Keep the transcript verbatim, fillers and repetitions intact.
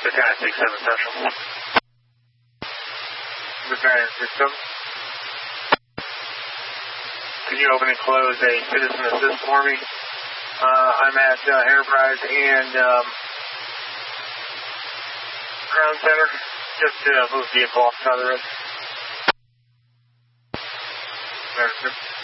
Sky six seven Central. Battalion System. Can you open and close a citizen assist for me? Uh, I'm at uh, Enterprise and um, Crown Center. Just to uh, move vehicle off the side of the road.